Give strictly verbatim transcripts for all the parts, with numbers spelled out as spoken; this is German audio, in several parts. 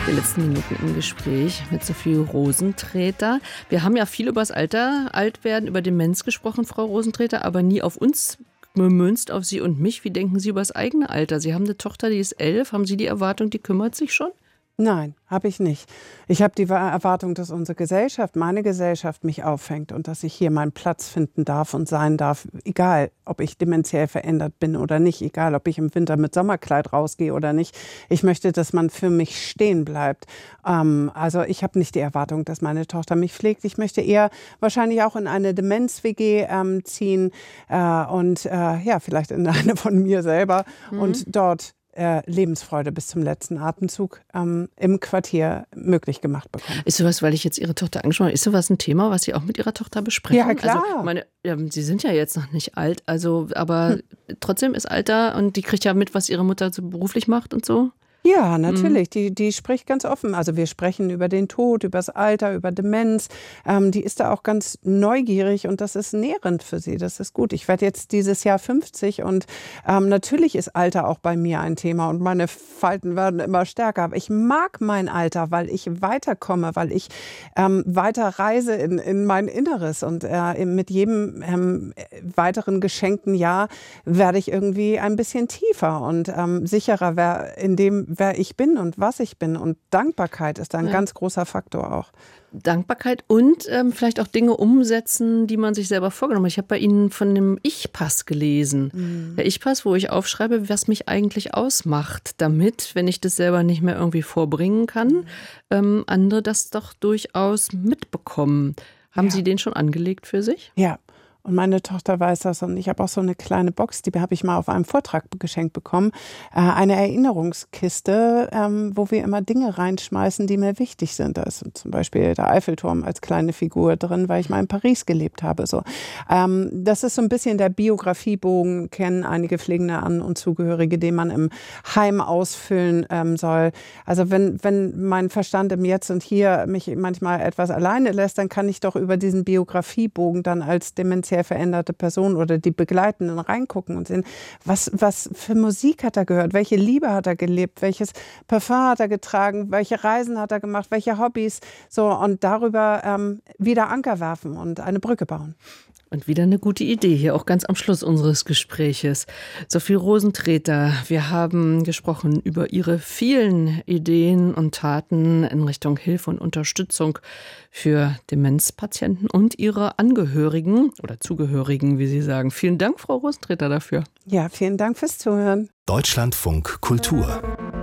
Die letzten Minuten im Gespräch mit Sophie Rosenträter. Wir haben ja viel über das Alter, Altwerden, über Demenz gesprochen, Frau Rosenträter, aber nie auf uns gemünzt, auf Sie und mich. Wie denken Sie über das eigene Alter? Sie haben eine Tochter, die ist elf. Haben Sie die Erwartung, die kümmert sich schon? Nein, habe ich nicht. Ich habe die Erwartung, dass unsere Gesellschaft, meine Gesellschaft mich auffängt und dass ich hier meinen Platz finden darf und sein darf, egal, ob ich dementiell verändert bin oder nicht, egal, ob ich im Winter mit Sommerkleid rausgehe oder nicht. Ich möchte, dass man für mich stehen bleibt. Ähm, also ich habe nicht die Erwartung, dass meine Tochter mich pflegt. Ich möchte eher wahrscheinlich auch in eine Demenz-W G ähm, ziehen äh, und äh, ja, vielleicht in eine von mir selber mhm. und dort Äh, Lebensfreude bis zum letzten Atemzug ähm, im Quartier möglich gemacht bekommen. Ist sowas, weil ich jetzt Ihre Tochter angesprochen habe, ist sowas ein Thema, was Sie auch mit Ihrer Tochter besprechen? Ja, klar. Also, meine, ja, Sie sind ja jetzt noch nicht alt, also, aber hm. trotzdem ist Alter und die kriegt ja mit, was Ihre Mutter so beruflich macht und so? Ja, natürlich. Mhm. Die, die spricht ganz offen. Also wir sprechen über den Tod, über das Alter, über Demenz. Ähm, die ist da auch ganz neugierig und das ist nährend für sie. Das ist gut. Ich werde jetzt dieses Jahr fünfzig und ähm, natürlich ist Alter auch bei mir ein Thema und meine Falten werden immer stärker. Aber ich mag mein Alter, weil ich weiterkomme, weil ich ähm, weiter reise in, in mein Inneres und äh, mit jedem ähm, weiteren geschenkten Jahr werde ich irgendwie ein bisschen tiefer und ähm, sicherer wer, in dem, wer ich bin und was ich bin. Und Dankbarkeit ist ein ja. ganz großer Faktor auch. Dankbarkeit und ähm, vielleicht auch Dinge umsetzen, die man sich selber vorgenommen hat. Ich habe bei Ihnen von dem Ich-Pass gelesen. Mhm. Der Ich-Pass, wo ich aufschreibe, was mich eigentlich ausmacht, damit, wenn ich das selber nicht mehr irgendwie vorbringen kann, mhm. ähm, andere das doch durchaus mitbekommen. Haben ja. Sie den schon angelegt für sich? Ja. Und meine Tochter weiß das und ich habe auch so eine kleine Box, die habe ich mal auf einem Vortrag geschenkt bekommen. Äh, eine Erinnerungskiste, ähm, wo wir immer Dinge reinschmeißen, die mir wichtig sind. Da ist zum Beispiel der Eiffelturm als kleine Figur drin, weil ich mal in Paris gelebt habe. So. Ähm, das ist so ein bisschen der Biografiebogen, kennen einige Pflegende an und Zugehörige, den man im Heim ausfüllen ähm, soll. Also wenn, wenn mein Verstand im Jetzt und Hier mich manchmal etwas alleine lässt, dann kann ich doch über diesen Biografiebogen dann als Demenz veränderte Person oder die Begleitenden reingucken und sehen, was, was für Musik hat er gehört, welche Liebe hat er gelebt, welches Parfum hat er getragen, welche Reisen hat er gemacht, welche Hobbys, so und darüber ähm, wieder Anker werfen und eine Brücke bauen. Und wieder eine gute Idee hier, auch ganz am Schluss unseres Gespräches. Sophie Rosenträter, wir haben gesprochen über Ihre vielen Ideen und Taten in Richtung Hilfe und Unterstützung für Demenzpatienten und ihre Angehörigen oder Zugehörigen, wie Sie sagen. Vielen Dank, Frau Rosenträter, dafür. Ja, vielen Dank fürs Zuhören. Deutschlandfunk Kultur.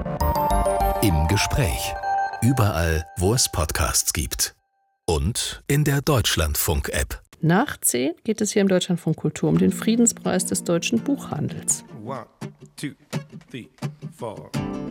Im Gespräch. Überall, wo es Podcasts gibt. Und in der Deutschlandfunk-App. Nach zehn geht es hier im Deutschlandfunk Kultur um den Friedenspreis des deutschen Buchhandels. One, two, three, four.